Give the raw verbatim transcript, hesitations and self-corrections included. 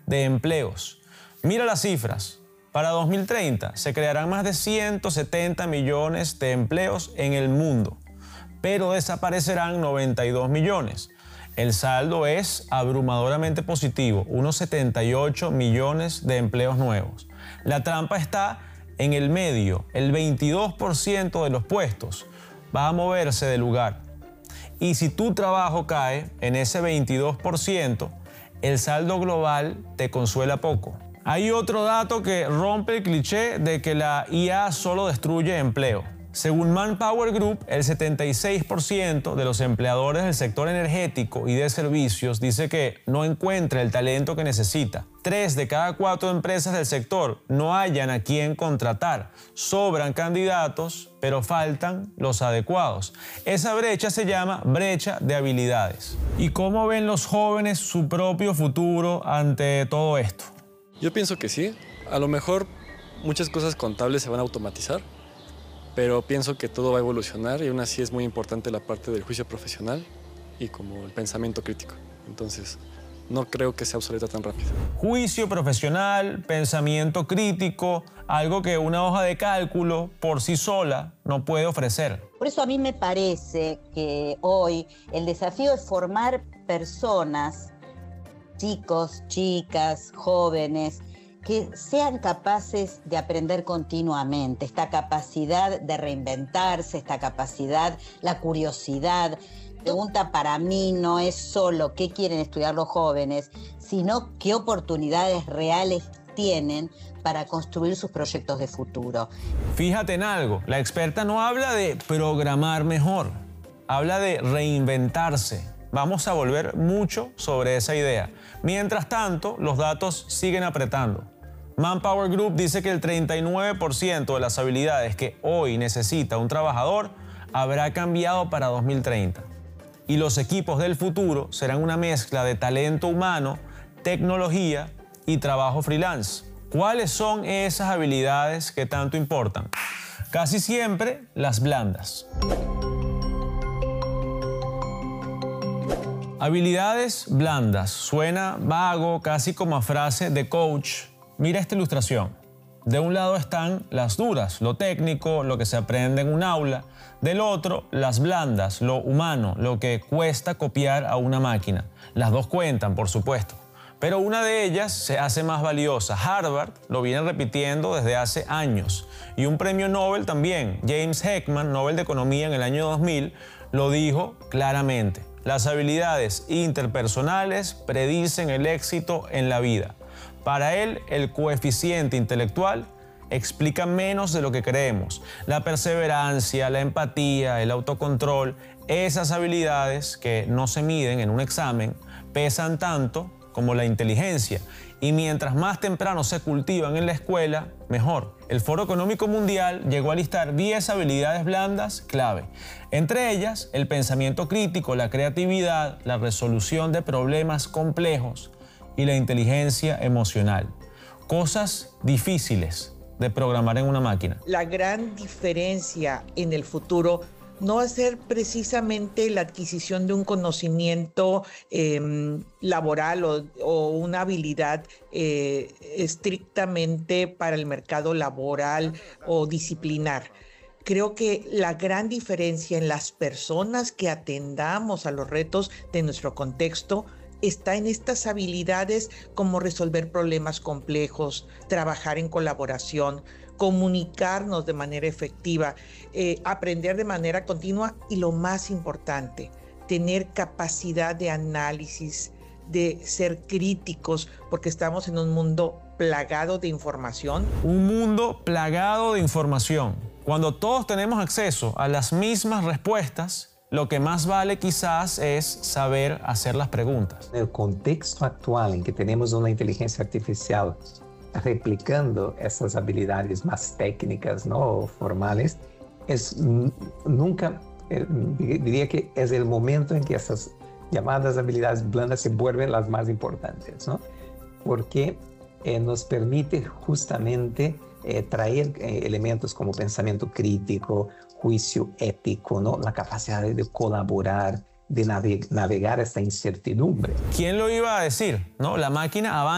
de empleos. Mira las cifras. Para dos mil treinta se crearán más de ciento setenta millones de empleos en el mundo, pero desaparecerán noventa y dos millones. El saldo es abrumadoramente positivo, unos setenta y ocho millones de empleos nuevos. La trampa está en el medio, el veintidós por ciento de los puestos va a moverse del lugar. Y si tu trabajo cae en ese veintidós por ciento, el saldo global te consuela poco. Hay otro dato que rompe el cliché de que la I A solo destruye empleo. Según Manpower Group, el setenta y seis por ciento de los empleadores del sector energético y de servicios dice que no encuentra el talento que necesita. Tres de cada cuatro empresas del sector no hallan a quién contratar. Sobran candidatos, pero faltan los adecuados. Esa brecha se llama brecha de habilidades. ¿Y cómo ven los jóvenes su propio futuro ante todo esto? Yo pienso que sí. A lo mejor muchas cosas contables se van a automatizar, pero pienso que todo va a evolucionar y aún así es muy importante la parte del juicio profesional y como el pensamiento crítico. Entonces, no creo que sea obsoleta tan rápido. Juicio profesional, pensamiento crítico, algo que una hoja de cálculo por sí sola no puede ofrecer. Por eso a mí me parece que hoy el desafío es formar personas, chicos, chicas, jóvenes, que sean capaces de aprender continuamente, esta capacidad de reinventarse, esta capacidad, la curiosidad. La pregunta para mí no es solo qué quieren estudiar los jóvenes, sino qué oportunidades reales tienen para construir sus proyectos de futuro. Fíjate en algo, la experta no habla de programar mejor, habla de reinventarse. Vamos a volver mucho sobre esa idea. Mientras tanto, los datos siguen apretando. Manpower Group dice que el treinta y nueve por ciento de las habilidades que hoy necesita un trabajador habrá cambiado para dos mil treinta. Y los equipos del futuro serán una mezcla de talento humano, tecnología y trabajo freelance. ¿Cuáles son esas habilidades que tanto importan? Casi siempre las blandas. Habilidades blandas. Suena vago, casi como a frase de coach. Mira esta ilustración. De un lado están las duras, lo técnico, lo que se aprende en un aula. Del otro, las blandas, lo humano, lo que cuesta copiar a una máquina. Las dos cuentan, por supuesto. Pero una de ellas se hace más valiosa. Harvard lo viene repitiendo desde hace años. Y un premio Nobel también, James Heckman, Nobel de Economía en el año dos mil, lo dijo claramente. Las habilidades interpersonales predicen el éxito en la vida. Para él, el coeficiente intelectual explica menos de lo que creemos. La perseverancia, la empatía, el autocontrol, esas habilidades que no se miden en un examen, pesan tanto como la inteligencia. Y mientras más temprano se cultivan en la escuela, mejor. El Foro Económico Mundial llegó a listar diez habilidades blandas clave. Entre ellas, el pensamiento crítico, la creatividad, la resolución de problemas complejos y la inteligencia emocional. Cosas difíciles de programar en una máquina. La gran diferencia en el futuro no va a ser precisamente la adquisición de un conocimiento eh, laboral o, o una habilidad eh, estrictamente para el mercado laboral o disciplinar. Creo que la gran diferencia en las personas que atendamos a los retos de nuestro contexto está en estas habilidades como resolver problemas complejos, trabajar en colaboración, comunicarnos de manera efectiva, eh, aprender de manera continua y lo más importante, tener capacidad de análisis, de ser críticos, porque estamos en un mundo plagado de información. Un mundo plagado de información. Cuando todos tenemos acceso a las mismas respuestas, lo que más vale quizás es saber hacer las preguntas. En el contexto actual en que tenemos una inteligencia artificial replicando esas habilidades más técnicas, ¿no?, formales, es nunca, eh, diría que es el momento en que esas llamadas habilidades blandas se vuelven las más importantes, ¿no? Porque eh, nos permite justamente eh, traer eh, elementos como pensamiento crítico, juicio ético, ¿no?, la capacidad de colaborar, de naveg- navegar esta incertidumbre. ¿Quién lo iba a decir? ¿No? La máquina avanza